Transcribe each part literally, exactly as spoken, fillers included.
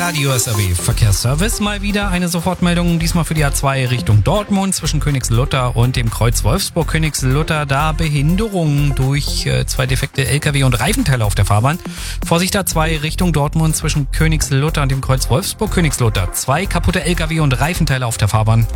Radio S R W Verkehrsservice. Mal wieder eine Sofortmeldung, diesmal für die A zwei Richtung Dortmund zwischen Königslutter und dem Kreuz Wolfsburg. Königslutter, da Behinderungen durch äh, zwei defekte L K W und Reifenteile auf der Fahrbahn. Vorsicht A zwei Richtung Dortmund zwischen Königslutter und dem Kreuz Wolfsburg. Königslutter, zwei kaputte L K W und Reifenteile auf der Fahrbahn.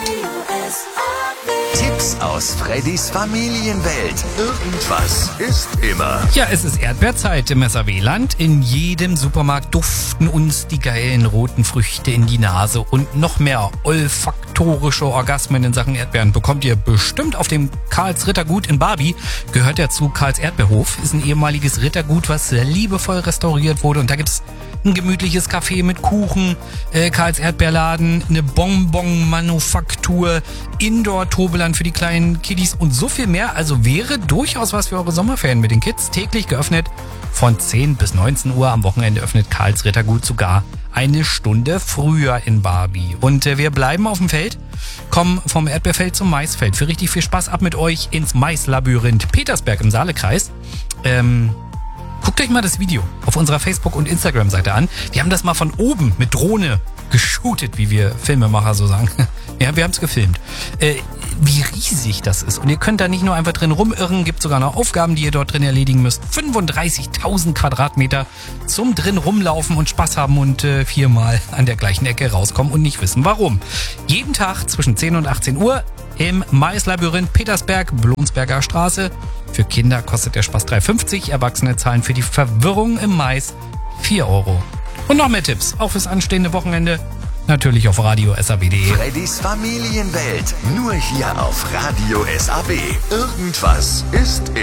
Tipps aus Freddys Familienwelt. Irgendwas ist immer. Ja, es ist Erdbeerzeit im S R W-Land. In jedem Supermarkt duften uns die geilen roten Früchte in die Nase. Und noch mehr olfaktorische Orgasmen in Sachen Erdbeeren bekommt ihr bestimmt auf dem Karls Rittergut in Barbie. Gehört ja zu Karls Erdbeerhof. Ist ein ehemaliges Rittergut, was liebevoll restauriert wurde. Und da gibt's ein gemütliches Café mit Kuchen, äh, Karls Erdbeerladen, eine Bonbon-Manufaktur, Indoor-Tobeland für die kleinen Kiddies und so viel mehr. Also wäre durchaus was für eure Sommerferien mit den Kids. Täglich geöffnet von zehn bis neunzehn Uhr. Am Wochenende öffnet Karls Rittergut sogar eine Stunde früher in Barbie. Und äh, wir bleiben auf dem Feld, kommen vom Erdbeerfeld zum Maisfeld. Für richtig viel Spaß ab mit euch ins Maislabyrinth Petersberg im Saalekreis. Ähm... Guckt euch mal das Video auf unserer Facebook- und Instagram-Seite an. Wir haben das mal von oben mit Drohne geshootet, wie wir Filmemacher so sagen. Ja, wir haben es gefilmt. Äh, wie riesig das ist. Und ihr könnt da nicht nur einfach drin rumirren, gibt sogar noch Aufgaben, die ihr dort drin erledigen müsst. fünfunddreißigtausend Quadratmeter zum drin rumlaufen und Spaß haben und äh, viermal an der gleichen Ecke rauskommen und nicht wissen, warum. Jeden Tag zwischen zehn und achtzehn Uhr im Maislabyrinth Petersberg, Blomsberger Straße. Für Kinder kostet der Spaß drei fünfzig, Erwachsene zahlen für die Verwirrung im Mais vier Euro. Und noch mehr Tipps, auch fürs anstehende Wochenende, natürlich auf radio S R W punkt de. Freddys Familienwelt, nur hier auf Radio S R W. Irgendwas ist immer.